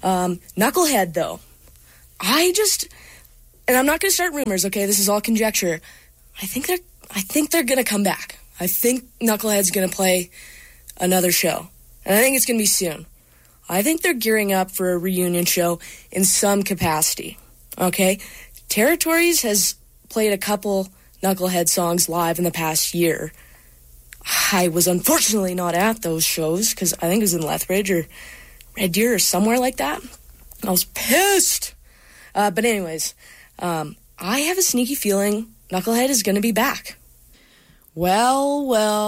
Knucklehead, though. And I'm not going to start rumors, okay? This is all conjecture. I think they're going to come back. I think Knucklehead's going to play another show. And I think it's going to be soon. I think they're gearing up for a reunion show in some capacity, okay? Territories has played a couple Knucklehead songs live in the past year. I was unfortunately not at those shows because I think it was in Lethbridge or Red Deer or somewhere like that. I was pissed. But anyways, I have a sneaky feeling Knucklehead is going to be back. Well.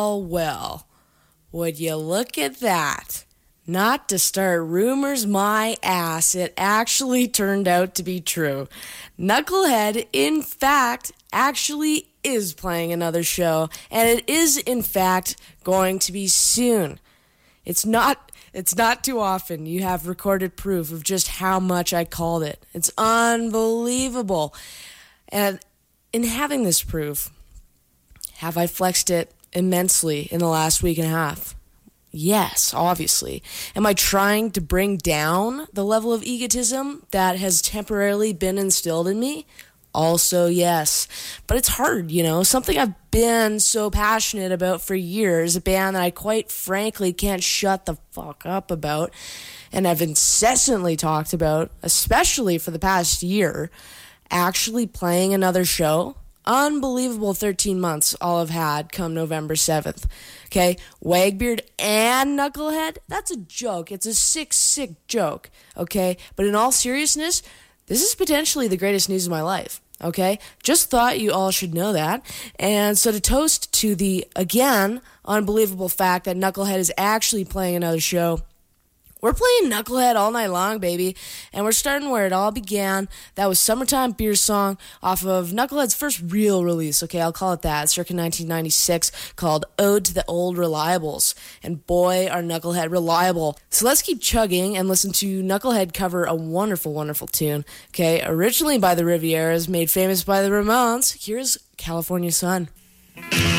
Would you look at that? Not to start rumors my ass, it actually turned out to be true. Knucklehead, in fact, actually is playing another show, and it is, in fact, going to be soon. It's not too often you have recorded proof of just how much I called it. It's unbelievable. And in having this proof, have I flexed it immensely in the last week and a half? Yes, obviously. Am I trying to bring down the level of egotism that has temporarily been instilled in me? Also, yes. But it's hard, something I've been so passionate about for years, a band that I quite frankly can't shut the fuck up about, and I've incessantly talked about, especially for the past year, actually playing another show. Unbelievable 13 months I'll have had come November 7th. Okay, Wagbeard and Knucklehead, that's a joke. It's a sick joke, okay? But in all seriousness, this is potentially the greatest news of my life, okay? Just thought you all should know that. And so to toast to the, again, unbelievable fact that Knucklehead is actually playing another show, we're playing Knucklehead all night long, baby, and we're starting where it all began. That was Summertime Beer Song off of Knucklehead's first real release, okay, I'll call it that, circa 1996, called Ode to the Old Reliables. And boy, are Knucklehead reliable. So let's keep chugging and listen to Knucklehead cover a wonderful, wonderful tune, okay, originally by the Rivieras, made famous by the Ramones. Here's California Sun.